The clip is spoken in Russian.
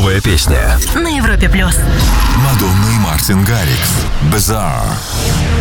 Новая песня на Европе+. Мадонна и Мартин Гаррикс. Bizarre.